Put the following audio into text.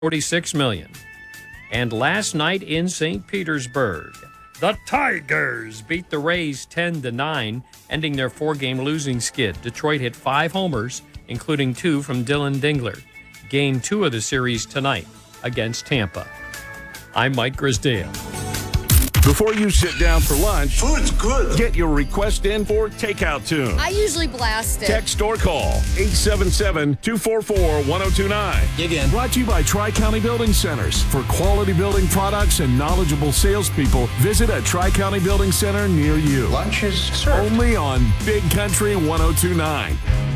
$46 million. And last night in St. Petersburg, the Tigers beat the Rays 10-9, ending their 4-game losing skid. Detroit hit 5 homers, including 2 from Dylan Dingler. Game 2 of the series tonight against Tampa. I'm Mike Grisdale. Before you sit down for lunch, food's good. Get your request in for Takeout Tune. I usually blast it. Text or call 877-244-1029. Dig in. Brought to you by Tri-County Building Centers. For quality building products and knowledgeable salespeople, visit a Tri-County Building Center near you. Lunch is served. Only on Big Country 1029.